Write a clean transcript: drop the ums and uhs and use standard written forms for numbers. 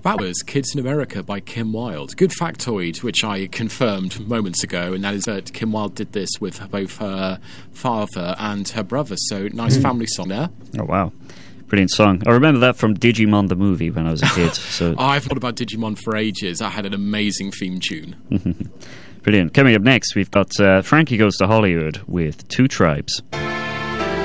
That was Kids in America by Kim Wilde. Good factoid, which I confirmed moments ago, and that is that Kim Wilde did this with both her father and her brother, so nice family song there. Oh, wow. Brilliant song. I remember that from Digimon the movie when I was a kid. So I've thought about Digimon for ages. That had an amazing theme tune. Brilliant. Coming up next, we've got Frankie Goes to Hollywood with Two Tribes.